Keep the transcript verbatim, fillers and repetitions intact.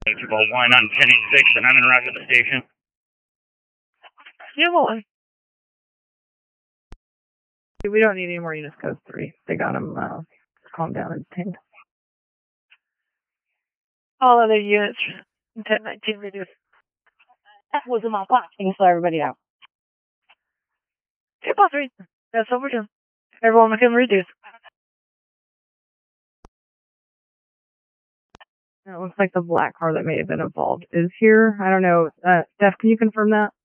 two oh one on ten eighty-six, and I'm in route to the station. Yeah, well, we don't need any more units, code three. They got them, uh, calmed down and detained. All other units, ten nineteen reduced. That was in my box. You can slow everybody out. two plus three. That's what we're doing. Everyone can reduce. It looks like the black car that may have been involved is here. I don't know. Uh, Steph, can you confirm that?